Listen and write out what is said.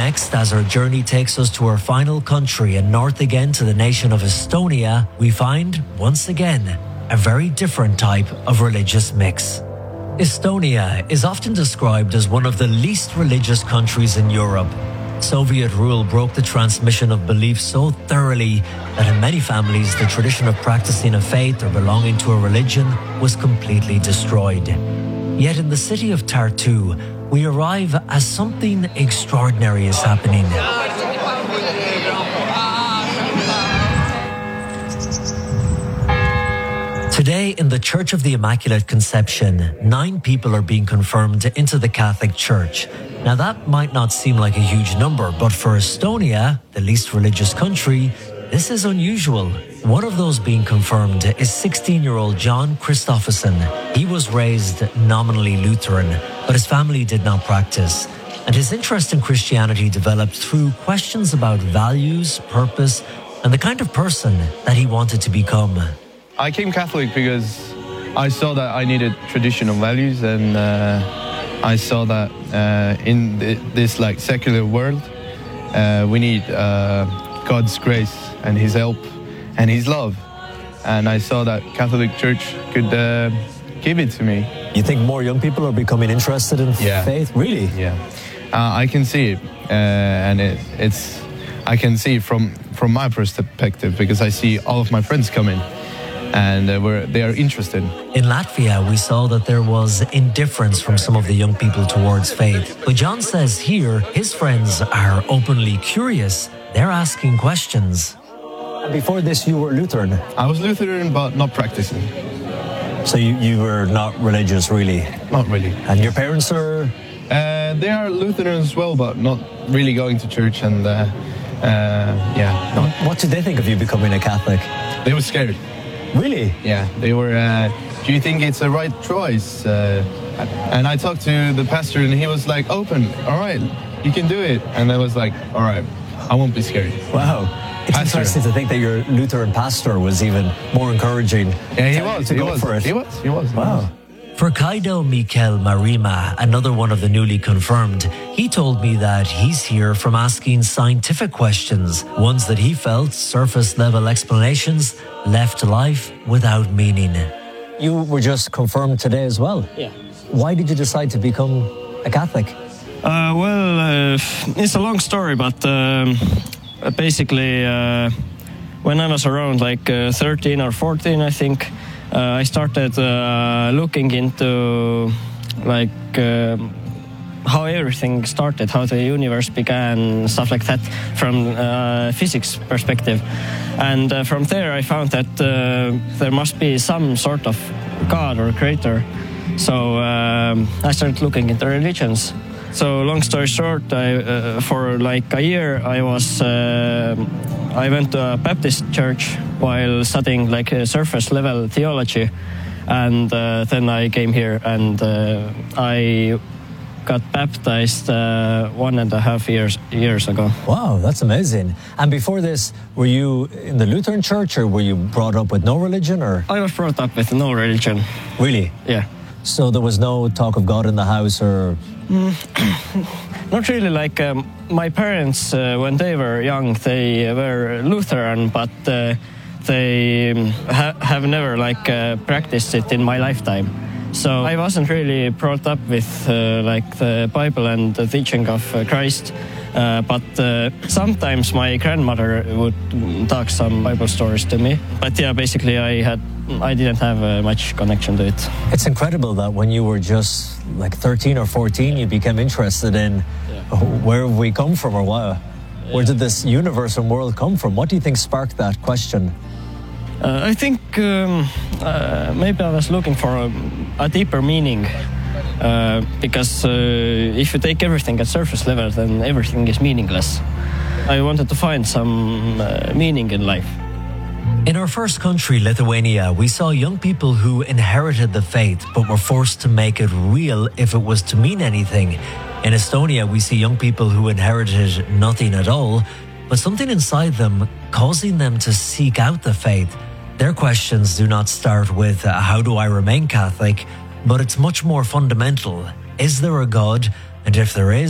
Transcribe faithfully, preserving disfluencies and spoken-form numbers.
Next, as our journey takes us to our final country and north again to the nation of Estonia, we find, once again, a very different type of religious mix. Estonia is often described as one of the least religious countries in Europe. Soviet rule broke the transmission of beliefs so thoroughly that in many families the tradition of practicing a faith or belonging to a religion was completely destroyed. Yet in the city of Tartu, we arrive as something extraordinary is happening. Today, in the Church of the Immaculate Conception, nine people are being confirmed into the Catholic Church. Now, that might not seem like a huge number, but for Estonia, the least religious country, this is unusual. One of those being confirmed is sixteen-year-old John Christofferson. He was raised nominally Lutheran, but his family did not practice. And his interest in Christianity developed through questions about values, purpose, and the kind of person that he wanted to become. I came Catholic because I saw that I needed traditional values, and uh, I saw that uh, in th this like secular world, uh, we need uh, God's grace and His help and His love. And I saw that Catholic Church could uh, give it to me. You think more young people are becoming interested in yeah. faith? Really? Yeah. Uh, I can see it, uh, and it, it's I can see from from my perspective, because I see all of my friends coming. And uh, we're, they are interested. In Latvia, we saw that there was indifference from some of the young people towards faith. But John says here, his friends are openly curious. They're asking questions. Before this, you were Lutheran? I was Lutheran, but not practicing. So you, you were not religious, really? Not really. And your parents are? Uh, they are Lutheran as well, but not really going to church. And uh, uh, yeah. Not. What did they think of you becoming a Catholic? They were scared. Really? Yeah, they were, uh, do you think it's the right choice? Uh, and I talked to the pastor and he was like, open, all right, you can do it. And I was like, all right, I won't be scared. Wow. It's pastor. Interesting to think that your Lutheran pastor was even more encouraging. Yeah, he was. To he, go was. For it. he was. He was. He wow. was. For Kaido Mikel Marima, another one of the newly confirmed, he told me that he's here from asking scientific questions, ones that he felt surface-level explanations left life without meaning. You were just confirmed today as well? Yeah. Why did you decide to become a Catholic? Uh, well, uh, it's a long story, but um, basically uh, when I was around like uh, thirteen or fourteen, I think, Uh, I started uh, looking into like uh, how everything started, how the universe began, stuff like that, from uh, physics perspective. And uh, from there I found that uh, there must be some sort of God or creator. So um, I started looking into religions. So long story short, I, uh, for like a year I was uh, I went to a Baptist church while studying like a surface level theology, and uh, then I came here and uh, I got baptized uh, one and a half years years ago. Wow, that's amazing. And before this, were you in the Lutheran church, or were you brought up with no religion? Or I was brought up with no religion. Really? Yeah. So there was no talk of God in the house, or? Mm, not really. Like um, my parents, uh, when they were young, they were Lutheran, but uh, they um, ha have never like uh, practiced it in my lifetime. So I wasn't really brought up with uh, like the Bible and the teaching of uh, Christ. Uh, but uh, sometimes my grandmother would talk some Bible stories to me. But yeah, basically I had I didn't have uh, much connection to it. It's incredible that when you were just like thirteen or fourteen, you became interested in yeah. where have we come from, or why, yeah. where did this universe and world come from? What do you think sparked that question? Uh, I think um, uh, maybe I was looking for a, a deeper meaning. Uh, because uh, if you take everything at surface level, then everything is meaningless. I wanted to find some uh, meaning in life. In our first country, Lithuania, we saw young people who inherited the faith but were forced to make it real if it was to mean anything. In Estonia, we see young people who inherited nothing at all, but something inside them causing them to seek out the faith. Their questions do not start with, uh, how do I remain Catholic? But it's much more fundamental. Is there a God? And if there is,